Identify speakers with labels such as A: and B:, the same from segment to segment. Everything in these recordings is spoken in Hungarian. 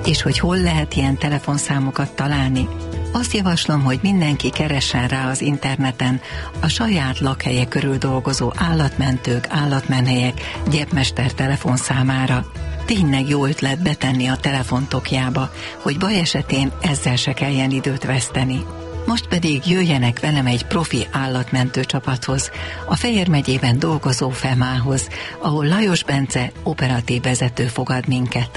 A: És hogy hol lehet ilyen telefonszámokat találni? Azt javaslom, hogy mindenki keressen rá az interneten a saját lakhelye körül dolgozó állatmentők, állatmenhelyek, gyepmester telefonszámára. Tényleg jó ötlet betenni a telefontokjába, hogy baj esetén ezzel se kelljen időt veszteni. Most pedig jöjjenek velem egy profi állatmentő csapathoz, a Fejér megyében dolgozó FEMA-hoz, ahol Lajos Bence operatív vezető fogad minket.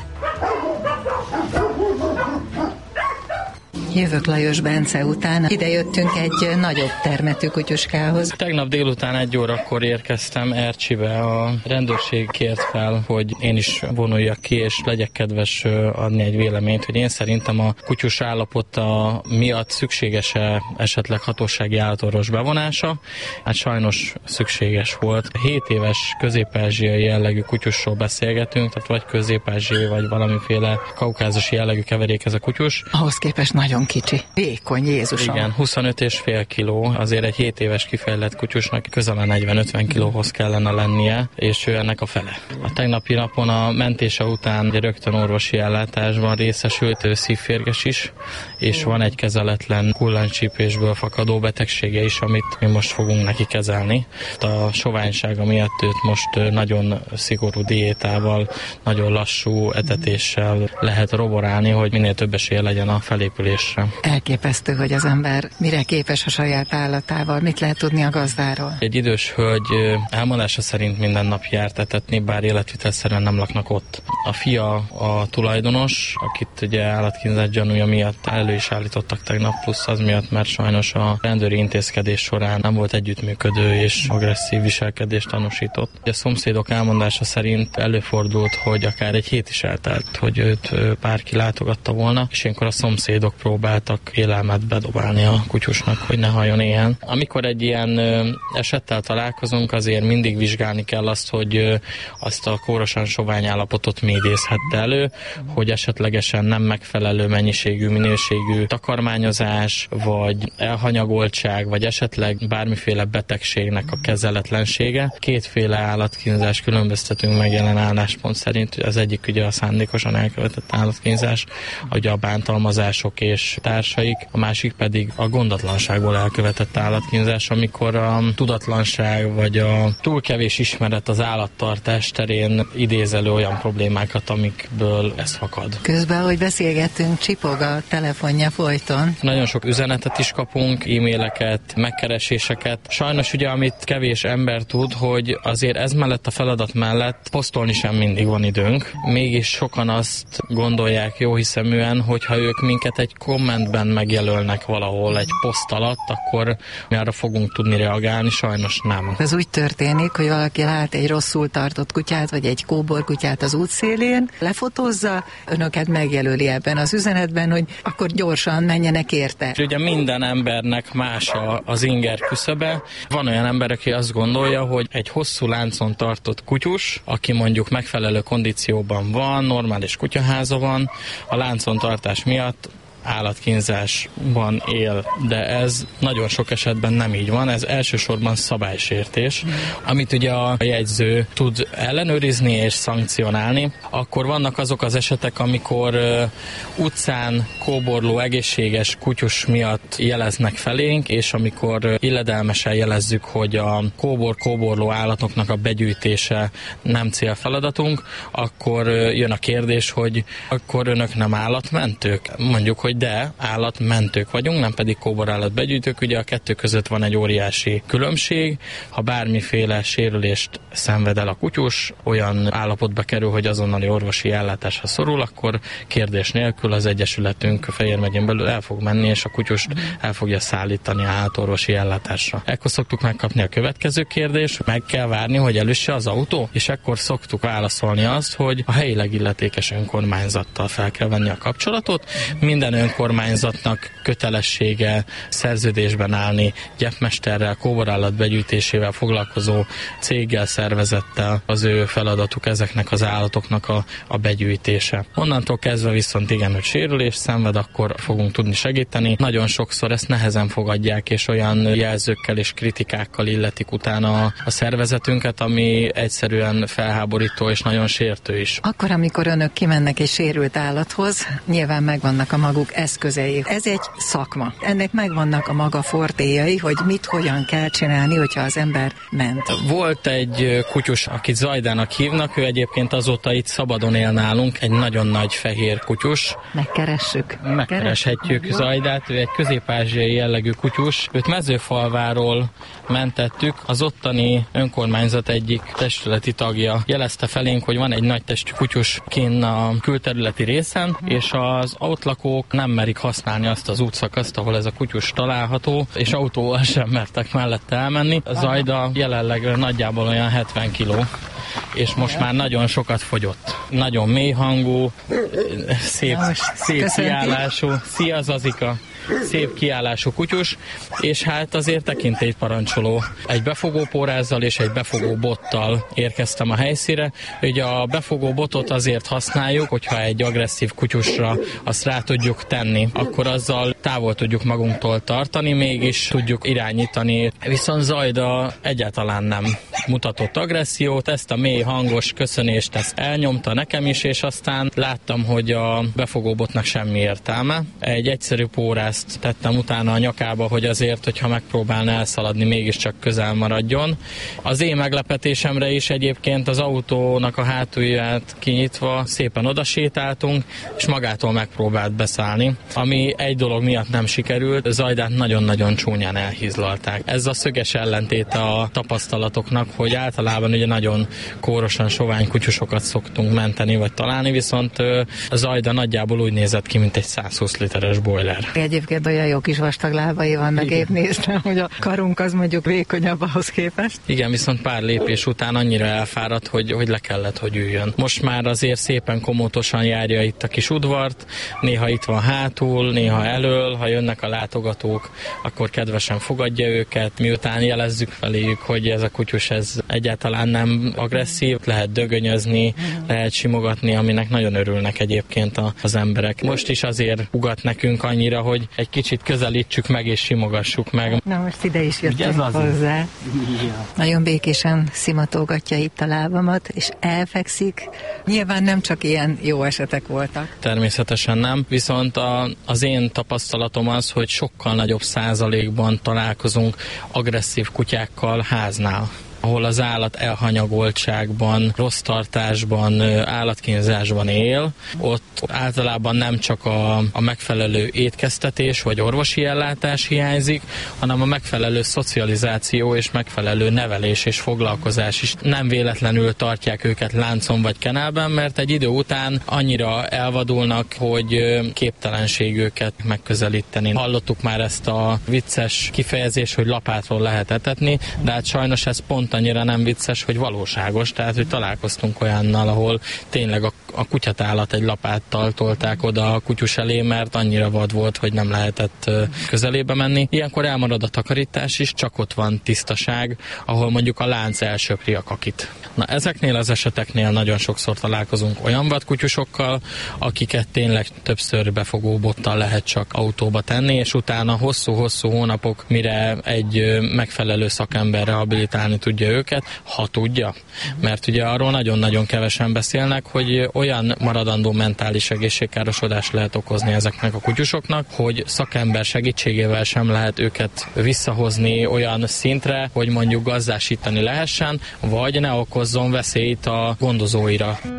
A: Jövök Lajos Bence után. Ide jöttünk egy nagyobb termetű kutyuskához.
B: Tegnap délután 1 órakor érkeztem Ercsibe. A rendőrség kért fel, hogy én is vonuljak ki, és legyek kedves adni egy véleményt, hogy én szerintem a kutyus állapota miatt szükséges-e esetleg hatósági állatorvos bevonása. Hát sajnos szükséges volt. 7 éves közép-ázsiai jellegű kutyusról beszélgetünk, tehát vagy közép-ázsiai, vagy valamiféle kaukázusi jellegű keverék ez a kutyus.
A: Ahhoz képest nagyon kicsi. Vékony, Jézusom.
B: Igen, 25,5 kiló, azért egy 7 éves kifejlett kutyusnak közel a 40-50 kilóhoz kellene lennie, és ő ennek a fele. A tegnapi napon a mentése után rögtön orvosi ellátásban részesült szívférges is, és van egy kezeletlen kullancsípésből fakadó betegsége is, amit mi most fogunk neki kezelni. A soványsága miatt őt most nagyon szigorú diétával, nagyon lassú etetéssel lehet roborálni, hogy minél több esélye legyen a felépülésre.
A: Elképesztő, hogy az ember mire képes a saját állatával, mit lehet tudni a gazdáról.
B: Egy idős hölgy elmondása szerint minden nap járt etetni, bár életvitelszerűen nem laknak ott. A fia a tulajdonos, akit ugye állatkínzás gyanúja miatt elő is állítottak tegnap, plusz az miatt, mert sajnos a rendőri intézkedés során nem volt együttműködő és agresszív viselkedést tanúsított. A szomszédok elmondása szerint előfordult, hogy akár egy hét is eltelt, hogy őt bárki látogatta volna, és ilyenkor a szomszédok próbáltak élelmet bedobálni a kutyusnak, hogy ne halljon éhen. Amikor egy ilyen esettel találkozunk, azért mindig vizsgálni kell azt, hogy azt a kórosan sovány állapotot mi idézhette elő, hogy esetlegesen nem megfelelő mennyiségű, minőségű takarmányozás, vagy elhanyagoltság, vagy esetleg bármiféle betegségnek a kezeletlensége. Kétféle állatkínzás különböztetünk meg jelen álláspont szerint. Az egyik ugye a szándékosan elkövetett állatkínzás, ugye a bántalmazások és társaik, a másik pedig a gondatlanságból elkövetett állatkínzás, amikor a tudatlanság vagy a túl kevés ismeret az állattartás terén idéz elő olyan problémákat, amikből ez fakad.
A: Közben, ahogy beszélgettünk, csipog a telefonja folyton.
B: Nagyon sok üzenetet is kapunk, e-maileket, megkereséseket. Sajnos ugye, amit kevés ember tud, hogy azért ez mellett a feladat mellett posztolni sem mindig van időnk. Mégis sokan azt gondolják jóhiszeműen, hogyha ők minket egy kommentben megjelölnek valahol egy poszt alatt, akkor mi arra fogunk tudni reagálni, sajnos nem.
A: Ez úgy történik, hogy valaki lát egy rosszul tartott kutyát, vagy egy kóborkutyát az útszélén, lefotózza, önöket megjelöli ebben az üzenetben, hogy akkor gyorsan menjenek érte.
B: Ugye minden embernek más az inger küszöbe. Van olyan ember, aki azt gondolja, hogy egy hosszú láncon tartott kutyus, aki mondjuk megfelelő kondícióban van, normális kutyaháza van, a láncon tartás miatt állatkínzásban él, de ez nagyon sok esetben nem így van, ez elsősorban szabálysértés, amit ugye a jegyző tud ellenőrizni és szankcionálni. Akkor vannak azok az esetek, amikor utcán kóborló egészséges kutyus miatt jeleznek felénk, és amikor illedelmesen jelezzük, hogy a kóborló állatoknak a begyűjtése nem célfeladatunk, akkor jön a kérdés, hogy akkor önök nem állatmentők? Mondjuk, hogy de állatmentők vagyunk, nem pedig kóborállatbegyűjtők. Ugye a kettő között van egy óriási különbség. Ha bármiféle sérülést szenved el a kutyus, olyan állapotba kerül, hogy azonnali orvosi ellátásra szorul, akkor kérdés nélkül az egyesületünk Fejér megyén belül el fog menni, és a kutyust el fogja szállítani a állatorvosi ellátásra. Ekkor szoktuk megkapni a következő kérdést, meg kell várni, hogy elüsse az autó, és ekkor szoktuk válaszolni azt, hogy a helyileg illetékes önkormányzattal fel kell venni a kapcsolatot. Minden önkormányzatnak kötelessége szerződésben állni gyepmesterrel, kóborállat begyűjtésével foglalkozó céggel, szervezettel. Az ő feladatuk ezeknek az állatoknak a begyűjtése. Onnantól kezdve viszont igen, hogy sérülés szenved, akkor fogunk tudni segíteni. Nagyon sokszor ezt nehezen fogadják, és olyan jelzőkkel és kritikákkal illetik utána a szervezetünket, ami egyszerűen felháborító és nagyon sértő is.
A: Akkor, amikor önök kimennek egy sérült állathoz, nyilván megvannak a maguk eszközei. Ez egy szakma. Ennek megvannak a maga fortéjai, hogy mit, hogyan kell csinálni, hogyha az ember ment.
B: Volt egy kutyus, akit Zajdának hívnak, ő egyébként azóta itt szabadon él nálunk, egy nagyon nagy fehér kutyus.
A: Megkeressük.
B: Megkereshetjük Zajdát, ő egy közép-ázsiai jellegű kutyus. Őt Mezőfalváról mentettük, az ottani önkormányzat egyik testületi tagja jelezte felénk, hogy van egy nagy testű kutyus kinn a külterületi részen, és az ott lakók nem merik használni azt az útszakaszt, ahol ez a kutyus található, és autóval sem mertek mellette elmenni. A Zajda jelenleg nagyjából olyan 70 kiló, és most már nagyon sokat fogyott. Nagyon mély hangú, szép kiállású. Szia Zazika! Szép kiállású kutyus, és hát azért tekintélyt parancsoló. Egy befogó pórázzal és egy befogó bottal érkeztem a helyszínre. Ugye a befogó botot azért használjuk, hogyha egy agresszív kutyusra azt rá tudjuk tenni, akkor azzal távol tudjuk magunktól tartani, mégis tudjuk irányítani. Viszont Zajda egyáltalán nem mutatott agressziót, ezt a mély hangos köszönést ezt elnyomta nekem is, és aztán láttam, hogy a befogó botnak semmi értelme. Egy egyszerű pórázt tettem utána a nyakába, hogy azért, hogyha megpróbálna elszaladni, mégiscsak közel maradjon. Az én meglepetésemre is egyébként az autónak a hátulját kinyitva szépen odasétáltunk, és magától megpróbált beszállni, ami egy dolog miatt nem sikerült, Zajdát nagyon-nagyon csúnyán elhízlalták. Ez a szöges ellentét a tapasztalatoknak, hogy általában ugye nagyon kórosan sovány kutyusokat szoktunk menteni vagy találni, viszont Zajda nagyjából úgy nézett ki, mint egy 120 literes boiler.
A: Egyébként olyan jó kis vastag lábai vannak, épp néztem, hogy a karunk az mondjuk vékonyabb ahhoz képest.
B: Igen, viszont pár lépés után annyira elfáradt, hogy le kellett, hogy üljön. Most már azért szépen komótosan járja itt a kis udvart, néha itt van hátul, néha elől, ha jönnek a látogatók, akkor kedvesen fogadja őket, miután jelezzük feléjük, hogy ez a kutyus ez egyáltalán nem agresszív, lehet dögönyözni, lehet simogatni, aminek nagyon örülnek egyébként az emberek. Most is azért ugat nekünk annyira, hogy egy kicsit közelítsük meg és simogassuk meg.
A: Na most ide is jöttem hozzá. Nagyon békésen szimatolgatja itt a lábamat, és elfekszik. Nyilván nem csak ilyen jó esetek voltak.
B: Természetesen nem, viszont az én tapasztalatom az, hogy sokkal nagyobb százalékban találkozunk agresszív kutyákkal háznál, ahol az állat elhanyagoltságban, rossz tartásban, állatkínzásban él. Ott általában nem csak a megfelelő étkeztetés vagy orvosi ellátás hiányzik, hanem a megfelelő szocializáció és megfelelő nevelés és foglalkozás is. Nem véletlenül tartják őket láncon vagy kenelben, mert egy idő után annyira elvadulnak, hogy képtelenség őket megközelíteni. Hallottuk már ezt a vicces kifejezést, hogy lapátról lehet etetni, de hát sajnos ez pont annyira nem vicces, hogy valóságos, tehát hogy találkoztunk olyannal, ahol tényleg a kutyatálat egy lapáttal tolták oda a kutyus elé, mert annyira vad volt, hogy nem lehetett közelébe menni. Ilyenkor elmarad a takarítás is, csak ott van tisztaság, ahol mondjuk a lánc elsöpri a kakit. Na ezeknél az eseteknél nagyon sokszor találkozunk olyan vadkutyusokkal, akiket tényleg többször befogó bottal lehet csak autóba tenni, és utána hosszú-hosszú hónapok, mire egy megfelelő szakember rehabilitálni tudja őket, ha tudja. Mert ugye arról nagyon-nagyon kevesen beszélnek, hogy olyan maradandó mentális egészségkárosodást lehet okozni ezeknek a kutyusoknak, hogy szakember segítségével sem lehet őket visszahozni olyan szintre, hogy mondjuk gazdásítani lehessen, vagy ne okozzon veszélyt a gondozóira.